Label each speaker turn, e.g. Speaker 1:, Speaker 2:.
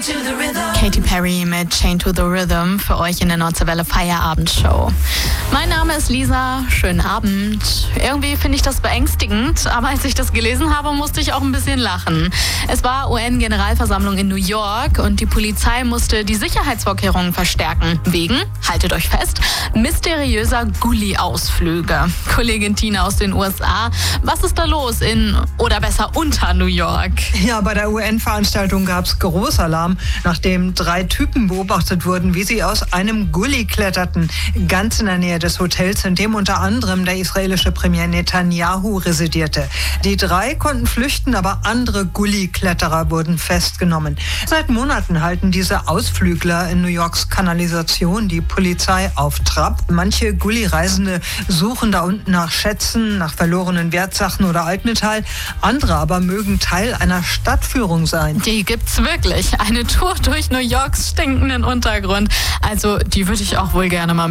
Speaker 1: Katy Perry mit Chained to the Rhythm für euch in der Nordseewelle Feierabendshow. Mein Name ist Lisa, schönen Abend. Irgendwie finde ich das beängstigend, aber als ich das gelesen habe, musste ich auch ein bisschen lachen. Es war UN-Generalversammlung in New York und die Polizei musste die Sicherheitsvorkehrungen verstärken. Wegen, haltet euch fest, mysteriöser Gully-Ausflüge. Kollegin Tina aus den USA, was ist da los in, oder besser unter New York?
Speaker 2: Ja, bei der UN-Veranstaltung gab es Großalarm, nachdem 3 Typen beobachtet wurden, wie sie aus einem Gully kletterten, ganz in der Nähe des Hotels, in dem unter anderem der israelische Premier Netanyahu residierte. Die 3 konnten flüchten, aber andere Gully-Kletterer wurden festgenommen. Seit Monaten halten diese Ausflügler in New Yorks Kanalisation die Polizei auf Trab. Manche Gully-Reisende suchen da unten nach Schätzen, nach verlorenen Wertsachen oder Altmetall. Andere aber mögen Teil einer Stadtführung sein.
Speaker 1: Die gibt's wirklich. Eine Tour durch New Yorks stinkenden Untergrund. Also die würde ich auch wohl gerne mal